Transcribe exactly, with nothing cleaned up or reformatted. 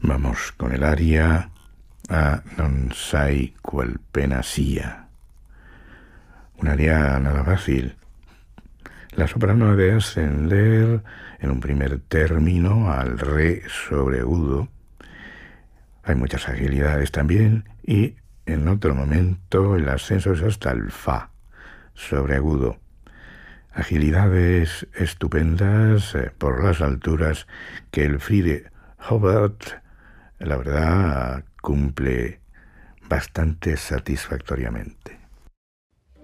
Vamos con el aria a non sai qual pena sia. Un aria nada fácil. La soprano debe ascender en un primer término al re sobreagudo. Hay muchas agilidades también, y en otro momento el ascenso es hasta el fa sobreagudo. Agilidades estupendas eh, por las alturas que el Friede Hobart, la verdad, cumple bastante satisfactoriamente.